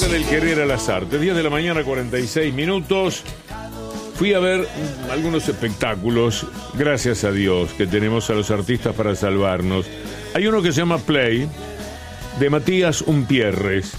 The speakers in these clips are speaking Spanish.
Casa del Querer a las Artes, 10 de la mañana, 46 minutos. Fui a ver algunos espectáculos, gracias a Dios, que tenemos a los artistas para salvarnos. Hay uno que se llama Play, de Matías Umpierres.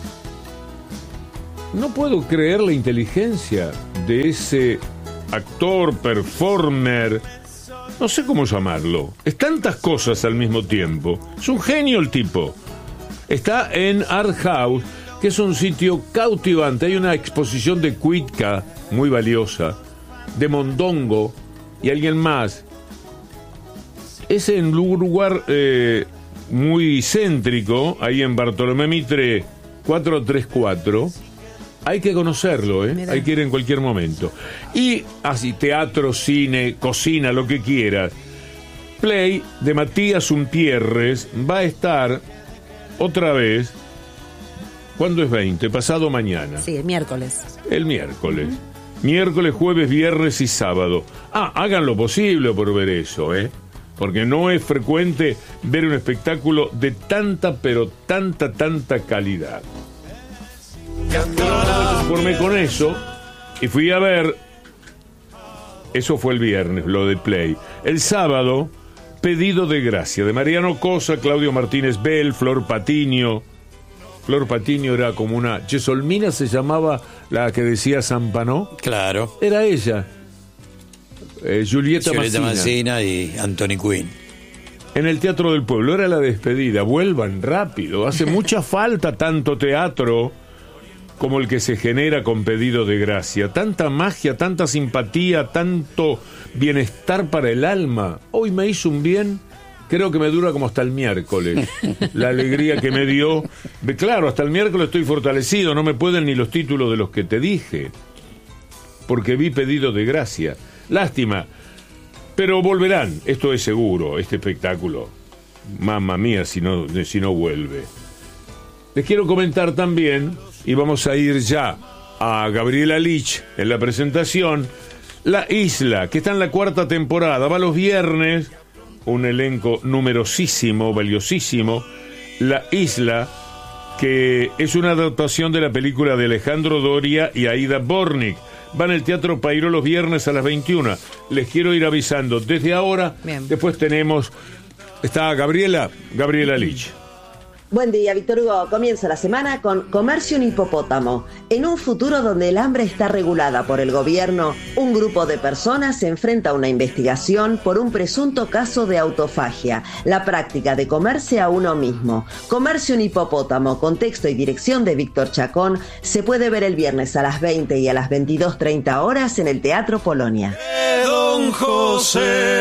No puedo creer la inteligencia de ese actor, performer, no sé cómo llamarlo. Es tantas cosas al mismo tiempo. Es un genio el tipo. Está en Art House, que es un sitio cautivante. Hay una exposición de Cuitca, muy valiosa, de Mondongo y alguien más. Es en un lugar muy céntrico, ahí en Bartolomé Mitre 434. Hay que conocerlo, ¿eh? Hay que ir en cualquier momento. Y así, teatro, cine, cocina, lo que quieras. Play, de Matías Umpierres, va a estar otra vez. ¿Cuándo es 20? Pasado mañana. Sí, el miércoles. El miércoles. Miércoles, jueves, viernes y sábado. Hagan lo posible por ver eso, ¿eh? Porque no es frecuente ver un espectáculo de tanta, pero tanta calidad. Me conformé con eso y fui a ver. Eso fue el viernes, lo de Play. El sábado, Pedido de Gracia, de Mariano Cosa, Claudio Martínez Bell, Flor Patiño. Flor Patiño era como una... Gesolmina se llamaba la que decía Zampanó. Claro. Era ella. Julieta Massina y Anthony Quinn. En el Teatro del Pueblo. Era la despedida. Vuelvan rápido. Hace mucha falta tanto teatro como el que se genera con Pedido de Gracia. Tanta magia, tanta simpatía, tanto bienestar para el alma. Hoy me hizo un bien, creo que me dura como hasta el miércoles. La alegría que me dio. Claro, hasta el miércoles estoy fortalecido, no me pueden ni los títulos de los que te dije, porque vi Pedido de Gracia. Lástima, pero volverán, esto es seguro, este espectáculo. Mamma mía, si no vuelve. Les quiero comentar también, y vamos a ir ya a Gabriela Lich en la presentación, La Isla, que está en la 4ª temporada, va los viernes, un elenco numerosísimo, valiosísimo. La Isla, que es una adaptación de la película de Alejandro Doria y Aida Bornik. Va en el Teatro Payró los viernes a las 21. Les quiero ir avisando desde ahora. Bien. Después está Gabriela Lich. Buen día, Víctor Hugo. Comienza la semana con Comercio en Hipopótamo. En un futuro donde el hambre está regulada por el gobierno, un grupo de personas se enfrenta a una investigación por un presunto caso de autofagia, la práctica de comerse a uno mismo. Comercio en Hipopótamo, con texto y dirección de Víctor Chacón, se puede ver el viernes a las 20 y a las 22:30 horas en el Teatro Polonia. Don José,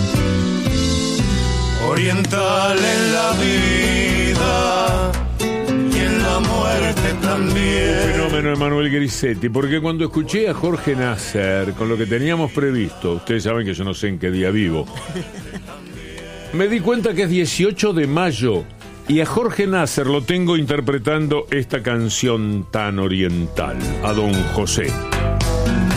oriental en la vida y en la muerte también. Un fenómeno Emanuel Grisetti, porque cuando escuché a Jorge Nasser con lo que teníamos previsto, ustedes saben que yo no sé en qué día vivo, me di cuenta que es 18 de mayo y a Jorge Nasser lo tengo interpretando esta canción tan oriental, a Don José.